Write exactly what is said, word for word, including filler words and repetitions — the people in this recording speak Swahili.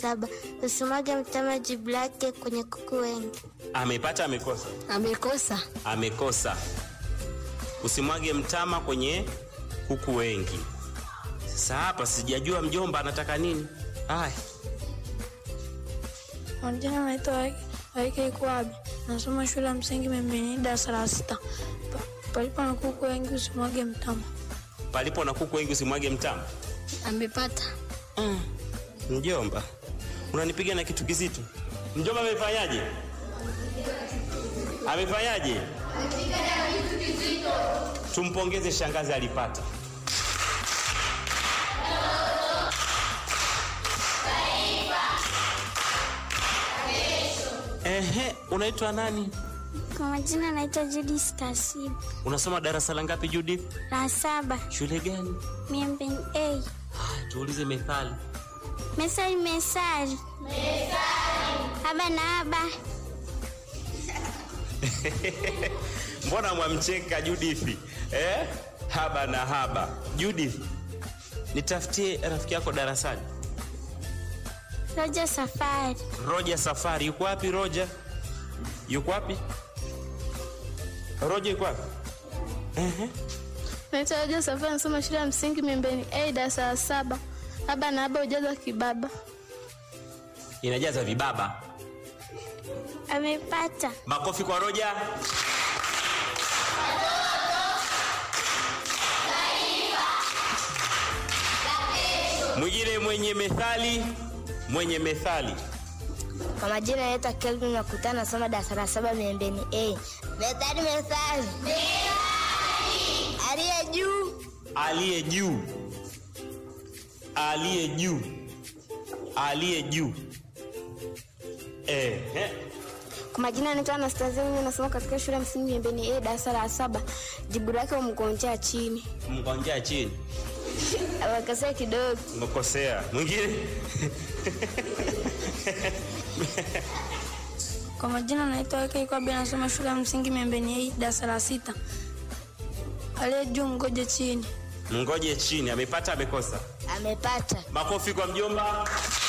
saba. Usimwage mtama jibu lake kwenye kuku wengi. Amepata amekosa? Amekosa. Amekosa. Usimwage mtama kwenye kuku wengi. Sasa hapa sijajua mjomba anataka nini. Haya. Majina naitwa Waike Kwabi. Nasoma shule ya msingi Membeni darasa la sita. Palipo na kuku wengi usimwage mtama. Palipo na kuku wengi usimwage mtama. Amepata. Mm. Mjomba, unanipiga na kitu kizito. Mjomba amefanyaje? Amefanyaje? Amepiga na kitu kizito. Tumpongeze shangazi alipata. Ehe, unaitwa nani? Kwa majina naitwa Judith Kasibu. Unasoma darasa la ngapi Judith? La saba. Shule gani? Membeni A. Tuulize methali. Mesali mesali. Mesali. Haba na haba. Mbona mwamcheka Judith? Eh? Haba na haba. Judith, nitafutie rafiki yako darasani. Roja Safari. Roja Safari. Yuko wapi Roja? Yuko wapi? Roja yuko wapi? Ehe. Naitwa Roja Safari, nasoma shule ya msingi Membeni A darasa la saba. Haba na haba ujaza kibaba. Inajaza vibaba. Amepata. Makofi kwa Roja. Mwingine mwenye methali, mwenye methali. Kwa majina naitwa Kelvin Makutana, nasoma darasa la saba Membeni A. Methali methali. Methali. Aliye juu. Aliye juu. Aliye juu. Aliye juu. Eh, eh. Kwa majina naitwa Anastasia, mimi nasoma katika shule ya msingi Membeni A darasa la saba. Jibu lake umgonjea chini. Umgonjea chini. Amekosea kidogo. Umekosea. Mwingine? Kwa majina naitwa Waike Kwabi, nasoma shule ya msingi Membeni A darasa la sita. Aliye juu mgoje chini. Mgoje chini. Amepata amekosa? Amepata. Makofi kwa mjomba.